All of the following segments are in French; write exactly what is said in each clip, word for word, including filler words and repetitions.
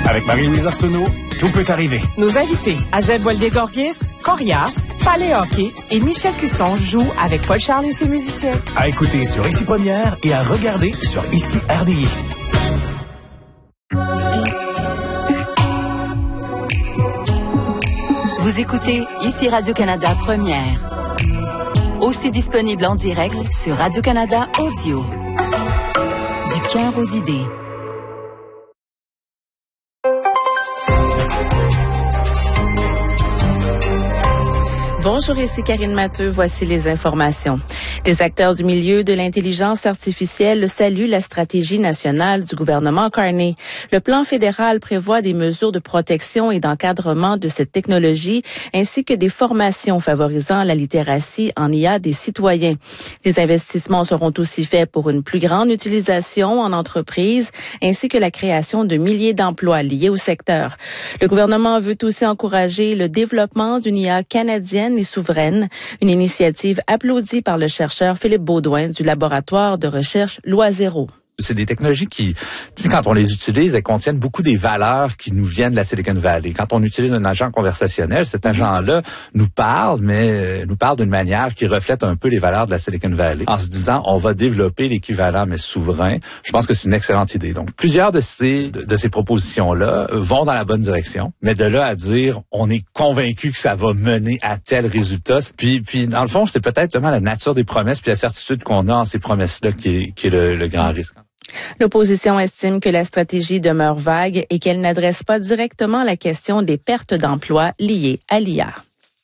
Avec Marie-Louise Arsenault, tout peut arriver. Nos invités, Azeb Walde-Gorgis, Corias, Palais Hockey et Michel Cusson jouent avec Paul Charles et ses musiciens. À écouter sur Ici Première et à regarder sur Ici R D I. Vous écoutez Ici Radio-Canada Première. Aussi disponible en direct sur Radio-Canada Audio. Du cœur aux idées. Bonjour, ici Karine Matteux. Voici les informations. Les acteurs du milieu de l'intelligence artificielle saluent la stratégie nationale du gouvernement Carney. Le plan fédéral prévoit des mesures de protection et d'encadrement de cette technologie, ainsi que des formations favorisant la littératie en I A des citoyens. Les investissements seront aussi faits pour une plus grande utilisation en entreprise, ainsi que la création de milliers d'emplois liés au secteur. Le gouvernement veut aussi encourager le développement d'une I A canadienne et souveraine, une initiative applaudie par le chercheur Philippe Baudouin du laboratoire de recherche Loisero. C'est des technologies qui, tu sais, quand on les utilise, elles contiennent beaucoup des valeurs qui nous viennent de la Silicon Valley. Quand on utilise un agent conversationnel, cet agent-là nous parle, mais nous parle d'une manière qui reflète un peu les valeurs de la Silicon Valley. En se disant, on va développer l'équivalent, mais souverain. Je pense que c'est une excellente idée. Donc, plusieurs de ces, de, de ces propositions-là vont dans la bonne direction. Mais de là à dire, on est convaincu que ça va mener à tel résultat. Puis, puis dans le fond, c'est peut-être vraiment la nature des promesses puis la certitude qu'on a en ces promesses-là qui est, qui est le, le grand risque. L'opposition estime que la stratégie demeure vague et qu'elle n'adresse pas directement la question des pertes d'emplois liées à l'I A.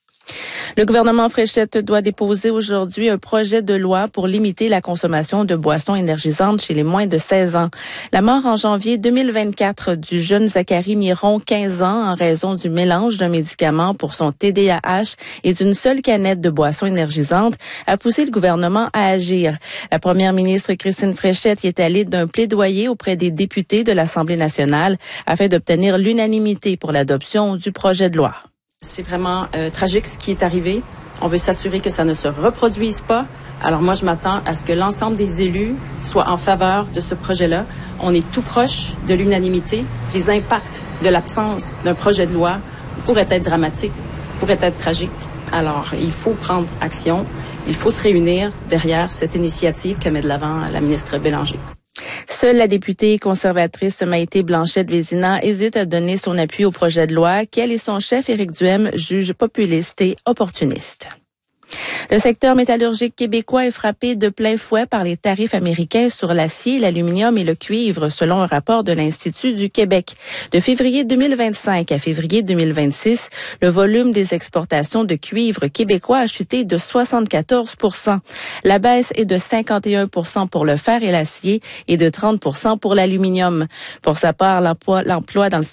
Le gouvernement Fréchette doit déposer aujourd'hui un projet de loi pour limiter la consommation de boissons énergisantes chez les moins de seize ans. La mort en janvier deux mille vingt-quatre du jeune Zachary Miron, quinze ans, en raison du mélange d'un médicament pour son T D A H et d'une seule canette de boisson énergisante, a poussé le gouvernement à agir. La première ministre Christine Fréchette y est allée d'un plaidoyer auprès des députés de l'Assemblée nationale afin d'obtenir l'unanimité pour l'adoption du projet de loi. C'est vraiment euh, tragique ce qui est arrivé. On veut s'assurer que ça ne se reproduise pas. Alors moi, je m'attends à ce que l'ensemble des élus soient en faveur de ce projet-là. On est tout proche de l'unanimité. Les impacts de l'absence d'un projet de loi pourraient être dramatiques, pourraient être tragiques. Alors, il faut prendre action. Il faut se réunir derrière cette initiative que met de l'avant la ministre Bélanger. Seule la députée conservatrice Maïté Blanchette-Vézina hésite à donner son appui au projet de loi qu'elle et son chef Éric Duhem jugent populiste et opportuniste. Le secteur métallurgique québécois est frappé de plein fouet par les tarifs américains sur l'acier, l'aluminium et le cuivre, selon un rapport de l'Institut du Québec. De février deux mille vingt-cinq à février deux mille vingt-six, le volume des exportations de cuivre québécois a chuté de soixante-quatorze pour cent. La baisse est de cinquante et un pour cent pour le fer et l'acier et de trente pour cent pour l'aluminium. Pour sa part, l'emploi, l'emploi dans le